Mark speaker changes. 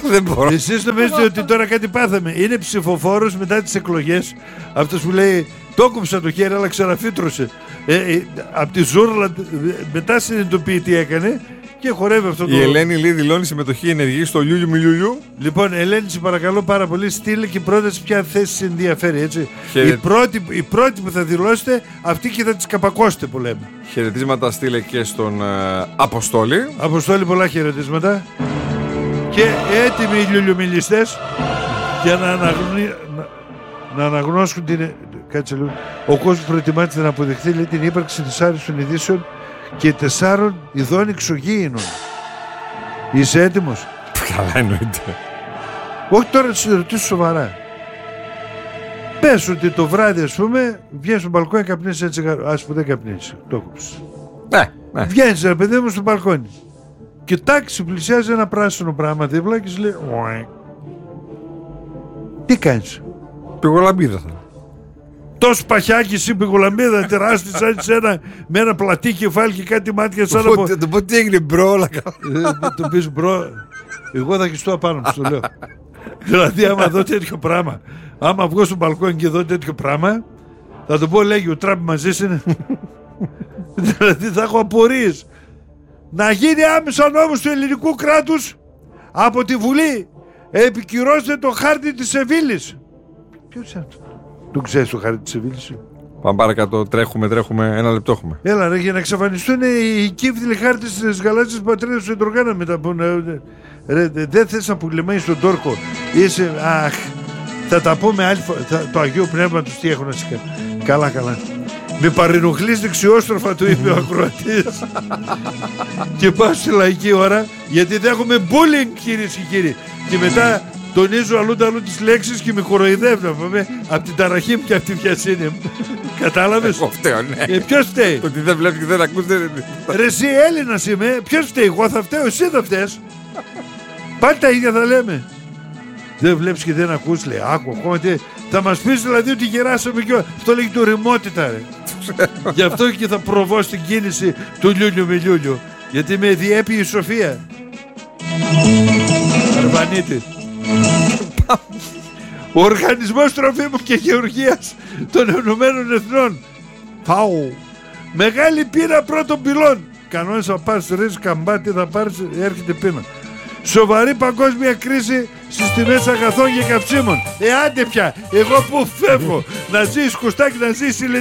Speaker 1: Δεν μπορώ.
Speaker 2: Εσείς νομίζετε ότι τώρα κάτι πάθαμε? Είναι ψηφοφόρος μετά τις εκλογές. Αυτός που λέει το κόψα το χέρι αλλά ξαναφύτρωσε. Από τη ζούρλα μετά συνειδητοποιεί τι έκανε και χορεύει αυτό το.
Speaker 1: Η Ελένη Λί δηλώνει συμμετοχή ενεργή στο Λιούλιου Μιλιούλιου.
Speaker 2: Λοιπόν, Ελένη, σε παρακαλώ πάρα πολύ, στείλε και πρόταση ποια θέση σε ενδιαφέρει. Έτσι. Η πρώτη που θα δηλώσετε, αυτή και θα τις καπακώσετε που λέμε.
Speaker 1: Χαιρετίσματα στείλε και στον Αποστόλη.
Speaker 2: Αποστόλη, πολλά χαιρετίσματα. Και έτοιμοι οι λιουλιομιλιστές για να αναγνώσουν την. Κάτσε λίγο. Ο κόσμος προετοιμάζεται να αποδεχθεί, λέει, την ύπαρξη δυσάρεστων ειδήσεων και 4 ειδών εξωγήινων. Είσαι έτοιμος?
Speaker 1: Καλά, εννοείται.
Speaker 2: Όχι τώρα, τις ρωτήσω σοβαρά. Πες ότι το βράδυ, ας πούμε, βγαίνεις στο μπαλκόνι και καπνίσεις ένα τσιγάρο. Ας που δεν καπνίσεις. Το κόψεις.
Speaker 1: Ναι.
Speaker 2: Βγαίνεις, ρε παιδί μου, στο μπαλκόνι. Και τάξη πλησιάζει ένα πράσινο πράγμα δίπλα και σου λέει. Τι κάνεις?
Speaker 1: Πηγολαμπίδα θα.
Speaker 2: Τόσο παχιάκι εσύ, πηγολαμπίδα, τεράστια σαν σένα, με ένα πλατή κεφάλι και κάτι μάτια σαν να.
Speaker 1: Το πω τι έγινε μπρο, όλα καλά.
Speaker 2: Το πεις μπρο, εγώ θα χυστώ απάνω μου, το λέω. Δηλαδή άμα δω τέτοιο πράγμα, άμα βγω στο μπαλκόνι και δω τέτοιο πράγμα, θα το πω, λέγει ο Τραμπ μαζί είναι. Δηλαδή θα έχω απορίες. Να γίνει άμεσα νόμος του ελληνικού κράτους από τη Βουλή. Επικυρώστε το χάρτη της Σεβίλης. Ποιος είναι αυτό? Το ξέρεις το χάρτη της Σεβίλης?
Speaker 1: Πάμε παρακάτω, τρέχουμε, ένα λεπτό έχουμε.
Speaker 2: Έλα ρε, για να εξαφανιστούν οι κύφτιλοι χάρτες της γαλάζιας πατρίδας του Εντρογάνα μετά που ρε, δεν θες να πουλεμάει στον τόρκο. Είσαι, αχ, θα τα πούμε άλλη φορά. Το Αγίο Πνεύμα τους τι έχω να σηκά. Καλά. Με παρενοχλείς δεξιόστροφα, του είπε ο ακροατής. Και πάω στη λαϊκή ώρα, γιατί δεν έχουμε bullying, κυρίες και κύριοι. Και μετά τονίζω αλλού τις λέξεις και με κοροϊδεύουν από την ταραχή μου και από τη βιασύνη μου. Κατάλαβες?
Speaker 1: Εγώ φταίω, ναι.
Speaker 2: Ποιος φταίει?
Speaker 1: Το ότι δεν βλέπεις και δεν ακούς δεν.
Speaker 2: Ρε εσύ Έλληνας είμαι, ποιος φταίει? Εγώ θα φταίω, εσύ θα φταίς. Πάλι τα ίδια θα λέμε. Δεν βλέπεις και δεν ακούς, λέει. Άκου ακόμα τι. Θα μας πεις δηλαδή ότι γεράσαμε και αυτό λέγει το ρημότητα, ρε. Γι' αυτό και θα προβώ στην κίνηση του Λιούλιου με Λιούλιου. Γιατί με διέπει η Σοφία Αρβανίτη. Ο Οργανισμός Τροφίμων και Γεωργίας των Ηνωμένων Εθνών. Πάω. Μεγάλη πείνα πρώτων πυλών. Κανόνες θα πάρεις ρίζ καμπάτι, θα πάρεις, έρχεται πείνα. Σοβαρή παγκόσμια κρίση στις τιμές αγαθών και καυσίμων. Άντε πια, εγώ που φεύγω. Να ζεις Κωστάκη, να ζεις